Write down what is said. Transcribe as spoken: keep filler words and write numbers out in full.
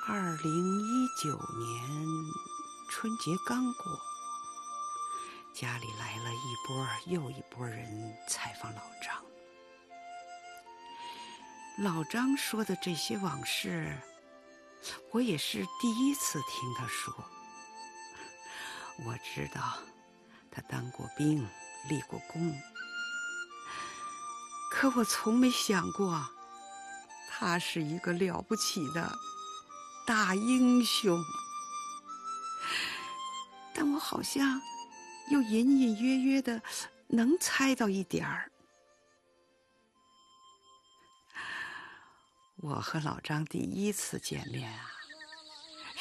二零一九年春节刚过，家里来了一波又一波人采访老张。老张说的这些往事，我也是第一次听他说。我知道他当过兵，立过功，可我从没想过他是一个了不起的大英雄。但我好像又隐隐约约的能猜到一点儿。我和老张第一次见面啊，